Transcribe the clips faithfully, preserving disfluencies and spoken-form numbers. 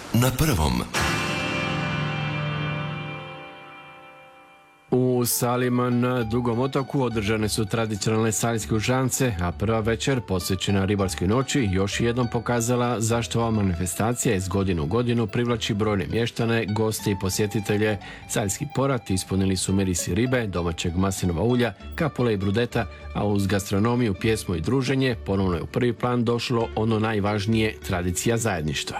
na prvom. U Salima na Dugom otoku održane su tradicionalne saljske užance, a prva večer posvećena ribarskoj noći još jednom pokazala zašto ova manifestacija iz godine u godinu privlači brojne mještane, goste i posjetitelje. Saljski porat ispunili su mirisi ribe, domaćeg maslinova ulja, kapule i brudeta, a uz gastronomiju, pjesmu i druženje ponovno je u prvi plan došlo ono najvažnije, tradicija zajedništva.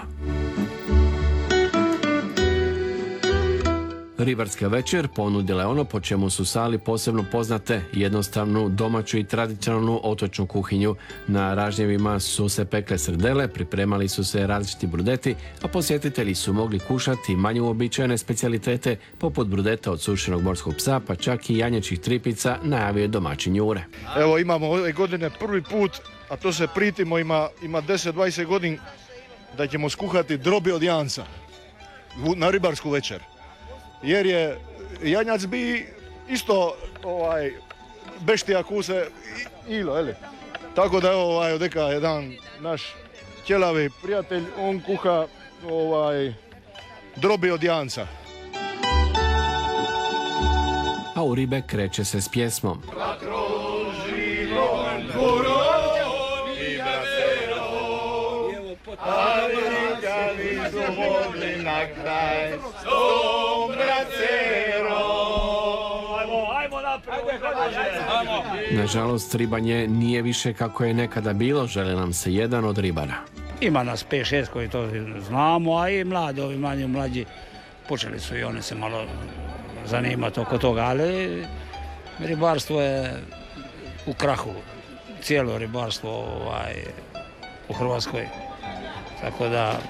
Ribarska večer ponudila je ono po čemu su Sali posebno poznate, jednostavnu, domaću i tradicionalnu otočnu kuhinju. Na ražnjevima su se pekle srdele, pripremali su se različiti brudeti, a posjetitelji su mogli kušati manje uobičajene specijalitete poput brudeta od sušenog morskog psa, pa čak i janjećih tripica, najavio je domaćin Jure. Evo imamo ove godine prvi put, a to se pritimo, ima, ima deset do dvadeset godina da ćemo skuhati drobi od janca na ribarsku večer. Jer je janjac bi isto ovaj, beštija kuse ilo, ele. Tako da je ovaj, odeka jedan naš ćelavi prijatelj, on kuha ovaj, drobi od janca. A u ribe kreće se s pjesmom. Nažalost, ribanje nije više kako je nekada bilo, žele nam se jedan od ribara. Ima nas pet šest koji to znamo, a i mladi, ovi manje mlađi, počeli su i oni se malo zanimati oko toga, ali ribarstvo je u krahu, cijelo ribarstvo ovaj, u Hrvatskoj, tako da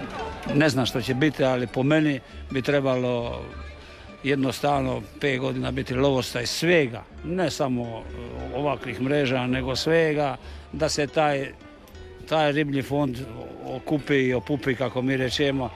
ne znam što će biti, ali po meni bi trebalo jednostavno pet godina biti lovostaj svega, ne samo ovakvih mreža, nego svega, da se taj, taj riblji fond okupi i opupi, kako mi rečemo.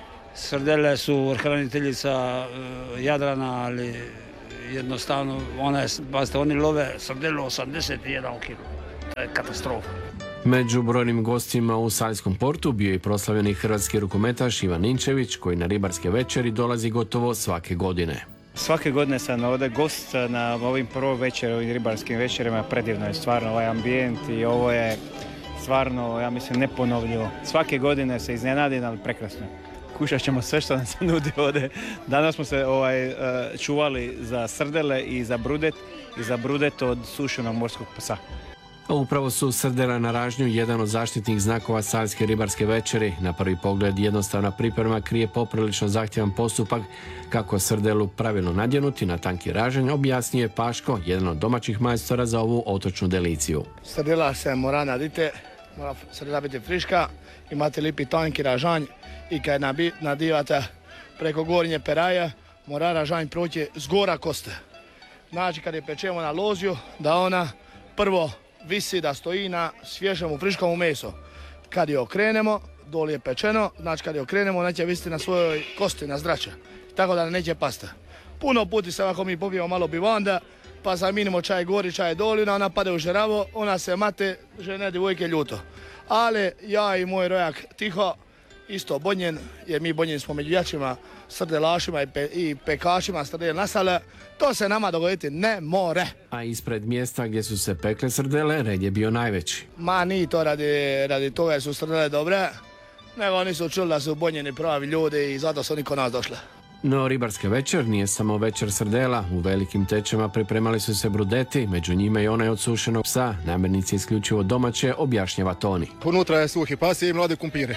Srdele su hraniteljica Jadrana, ali jednostavno, ona je, bazite, oni love srdelu osamdeset jedan kilo. To je katastrofa. Među brojnim gostima u Saljskom portu bio i proslavljeni hrvatski rukometaš Ivan Ninčević, koji na ribarske večeri dolazi gotovo svake godine. Svake godine sam ovdje gost na ovim prvoj večeri, ovim ribarskim večerima. Predivno je stvarno ovaj ambijent i ovo je stvarno, ja mislim, neponovljivo. Svake godine se iznenadim, ali prekrasno. Kušat ćemo sve što nam se nudi ovdje. Danas smo se ovaj, čuvali za srdele i za brudet i za brudet od sušenog morskog psa. Upravo su srdela na ražnju jedan od zaštitnih znakova saljske ribarske večeri. Na prvi pogled jednostavna priprema krije poprilično zahtjevan postupak. Kako srdelu pravilno nadjenuti na tanki ražanj, objasnio je Paško, jedan od domaćih majstora za ovu otočnu deliciju. Srdela se mora nadite, mora srdela biti friška, imate lipi tanki ražanj i kad nadivate preko gornje peraje, mora ražanj proći zgora koste. Znači kad je pečemo na loziju, da ona prvo visi, da stoji na svježemu, friškom meso. Kad je okrenemo, doli je pečeno, znači kad je okrenemo, neće visiti na svojoj kosti, na zdrače, tako da neće pasti. Puno puti se ako mi popijemo malo bivanda, pa zaminimo čaj gori, čaj doli, ona pade u žeravo, ona se mate, žene djevojke ljuto. Ali ja i moj rojak tiho, isto bonjen, jer mi bonjeni smo među jačima, srdelašima i, pe, i pekašima srdele nasale, to se nama dogoditi ne more. A ispred mjesta gdje su se pekle srdele, red je bio najveći. Ma nije to radi, radi toga jer su srdele dobre, nego oni su čuli da su bonjeni pravi ljudi i zato su oni kod nas došli. No, ribarska večer nije samo večer srdela. U velikim tečama pripremali su se brudeti, među njima i onaj od sušenog psa, namirnice isključivo domaće, objašnjava Toni. Unutra je suhi pasi i mlade kumpire.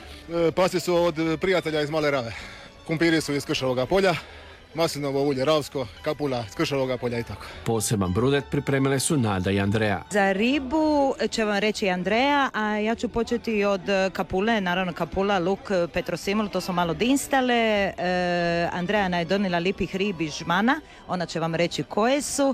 Pasi su od prijatelja iz Male Rave. Kumpiri su iz Kršavoga polja, maslinovo ulje ravsko, kapula iz Kršavoga polja i tako. Poseban brudet pripremile su Nada i Andreja. Za ribu će vam reći Andreja, a ja ću početi od kapule, naravno kapula, luk, petrosimul, to smo malo dinstale. E, Andreja nam je donijela lipih ribi žmana, ona će vam reći koje su.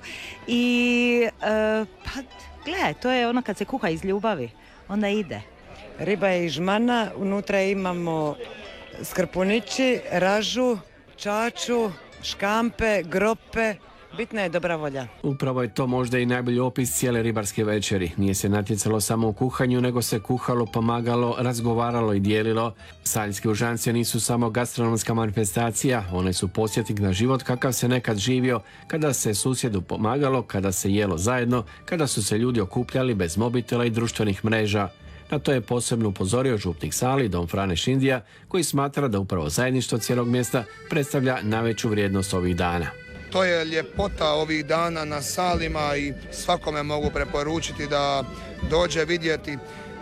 I e, pa gledaj, to je ono kad se kuha iz ljubavi, onda ide. Riba je iz žmana, unutra imamo skrpunići, ražu, čaču, škampe, grope, Bitna je dobra volja. Upravo je to možda i najbolji opis cijele ribarske večeri. Nije se natjecalo samo u kuhanju, nego se kuhalo, pomagalo, razgovaralo i dijelilo. Saljske užance nisu samo gastronomska manifestacija, one su podsjetnik na život kakav se nekad živio, kada se susjedu pomagalo, kada se jelo zajedno, kada su se ljudi okupljali bez mobitela i društvenih mreža. Na to je posebno upozorio župnik Sali, Don Frane Šindija, koji smatra da upravo zajedništvo cijelog mjesta predstavlja najveću vrijednost ovih dana. To je ljepota ovih dana na Salima i svakome mogu preporučiti da dođe vidjeti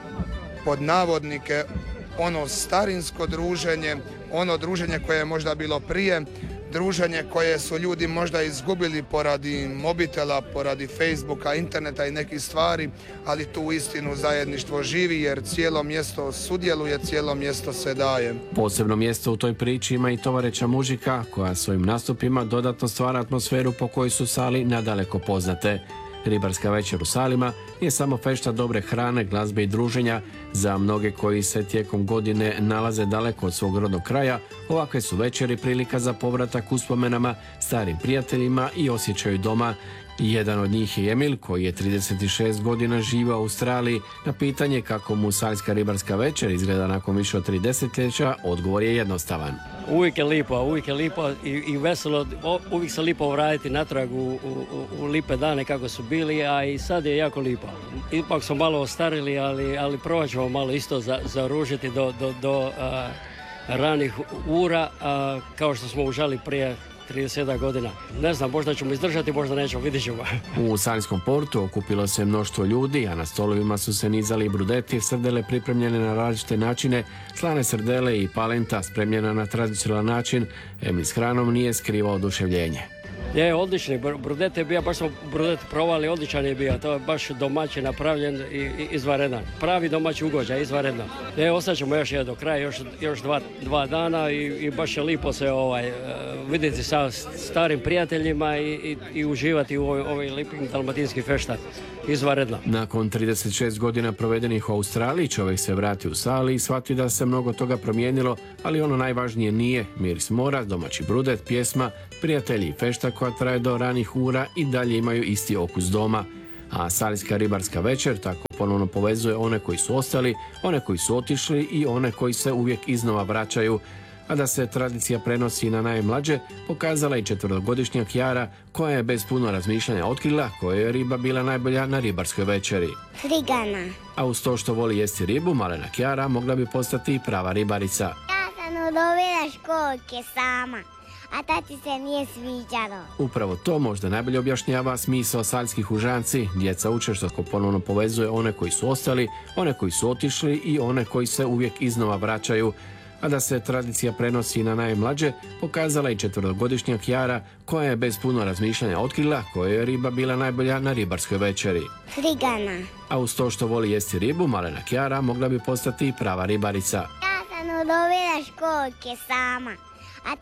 pod navodnike ono starinsko druženje, ono druženje koje je možda bilo prije, druženje koje su ljudi možda izgubili poradi mobitela, poradi Facebooka, interneta i nekih stvari, ali tu uistinu zajedništvo živi jer cijelo mjesto sudjeluje, cijelo mjesto se daje. Posebno mjesto u toj priči ima i tovareća muzika koja svojim nastupima dodatno stvara atmosferu po kojoj su Sali nadaleko poznate. Ribarska večer u Salima je samo fešta dobre hrane, glazbe i druženja. Za mnoge koji se tijekom godine nalaze daleko od svog rodnog kraja, ovakve su večeri prilika za povratak uspomenama, starim prijateljima i osjećaju doma. Jedan od njih je Emil, koji je trideset šest godina živio u Australiji. Na pitanje kako mu saljska ribarska večer izgleda nakon više od tri desetljeća, odgovor je jednostavan. Uvijek je lipo, uvijek je lipo i, i veselo, uvijek se lipo vratiti natrag u, u, u lipe dane kako su bili, a i sad je jako lipo. Ipak smo malo ostarili, ali, ali probat ćemo malo isto za, zaružiti do, do, do a, ranih ura, a, kao što smo užali prije trideset godina. Ne znam, možda ćemo izdržati, možda nećemo, vidit ćemo. U Saljskom portu okupilo se mnoštvo ljudi, a na stolovima su se nizali brudeti, srdele pripremljene na različite načine, slane srdele i palenta spremljena na tradicionalan način. Emil s hranom nije skrivao oduševljenje. Je, odlični, brudet je bio, baš smo brudet provali, odličan je bio, to je baš domaći napravljen i, i izvaredan. Pravi domaći ugođaj, izvaredno. Je, ostaćemo još je do kraja, još, još dva, dva dana i, i baš je lipo se ovaj, vidjeti sa starim prijateljima i, i, i uživati u ovoj, ovoj lipim dalmatinskim fešta. Izvaredno. Nakon trideset šest godina provedenih u Australiji, čovjek se vrati u Sali i shvati da se mnogo toga promijenilo, ali ono najvažnije nije miris mora, domaći brudet, pjesma, prijatelji i fešta koja traje do ranih ura i dalje imaju isti okus doma. A saljska ribarska večer tako ponovno povezuje one koji su ostali, one koji su otišli i one koji se uvijek iznova vraćaju. A da se tradicija prenosi na najmlađe, pokazala i četvrtogodišnja Kjara, koja je bez puno razmišljanja otkrila koja je riba bila najbolja na ribarskoj večeri. Frigana. A uz to što voli jesti ribu, malena Kjara mogla bi postati i prava ribarica. Ja sam udobila školjke sama, a tati se nije sviđalo. Upravo to možda najbolje objašnjava smisao saljskih užanci. Djeca uče što ponovno povezuje one koji su ostali, one koji su otišli i one koji se uvijek iznova vraćaju. A da se tradicija prenosi na najmlađe, pokazala i četvrtogodišnja Kjara, koja je bez puno razmišljanja otkrila koja je riba bila najbolja na ribarskoj večeri. Frigana. A uz to što voli jesti ribu, malena Kjara mogla bi postati i prava ribarica. Ja sam udobila školjke sama,